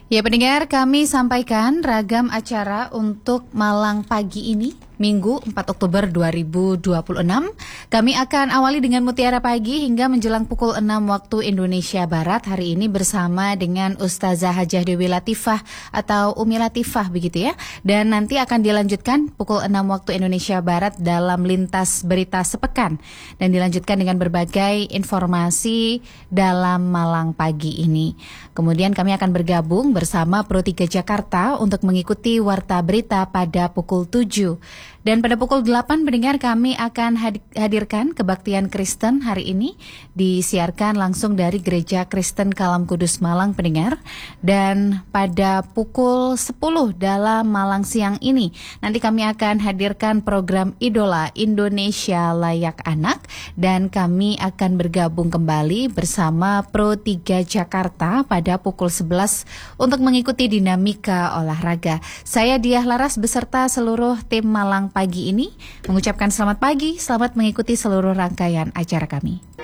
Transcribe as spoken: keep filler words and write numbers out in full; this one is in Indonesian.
Ya pendengar, kami sampaikan ragam acara untuk Malang pagi ini, Minggu empat Oktober dua ribu dua puluh enam. Kami akan awali dengan Mutiara Pagi hingga menjelang pukul enam waktu Indonesia Barat. Hari ini bersama dengan Ustazah Hajah Dewi Latifah atau Umi Latifah begitu ya. Dan nanti akan dilanjutkan pukul enam waktu Indonesia Barat dalam Lintas Berita Sepekan. Dan dilanjutkan dengan berbagai informasi dalam Malang pagi ini. Kemudian kami akan bergabung bersama Pro tiga Jakarta untuk mengikuti Warta Berita pada pukul tujuh. Dan pada pukul delapan pendengar kami akan hadirkan kebaktian Kristen hari ini disiarkan langsung dari Gereja Kristen Kalam Kudus Malang pendengar. Dan pada pukul sepuluh dalam Malang siang ini nanti kami akan hadirkan program Idola Indonesia Layak Anak dan kami akan bergabung kembali bersama Pro tiga Jakarta pada pukul sebelas untuk mengikuti dinamika olahraga. Saya Diah Laras beserta seluruh tim Malang pagi ini mengucapkan selamat pagi, selamat mengikuti seluruh rangkaian acara kami.